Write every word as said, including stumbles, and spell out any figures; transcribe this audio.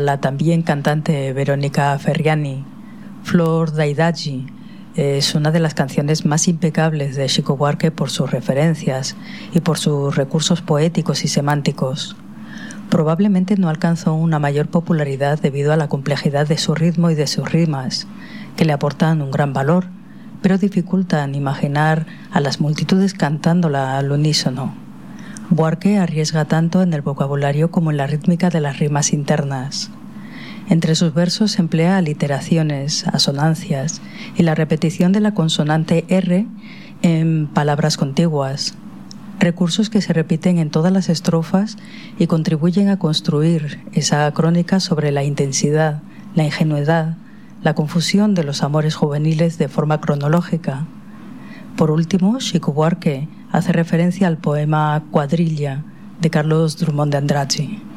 la también cantante Veronica Ferriani. Flor da Idade es una de las canciones más impecables de Chico Buarque por sus referencias y por sus recursos poéticos y semánticos. Probablemente no alcanzó una mayor popularidad debido a la complejidad de su ritmo y de sus rimas, que le aportan un gran valor, pero dificultan imaginar a las multitudes cantándola al unísono. Buarque arriesga tanto en el vocabulario como en la rítmica de las rimas internas. Entre sus versos emplea aliteraciones, asonancias y la repetición de la consonante R en palabras contiguas, recursos que se repiten en todas las estrofas y contribuyen a construir esa crónica sobre la intensidad, la ingenuidad, la confusión de los amores juveniles de forma cronológica. Por último, Chico Buarque hace referencia al poema Cuadrilla de Carlos Drummond de Andrade.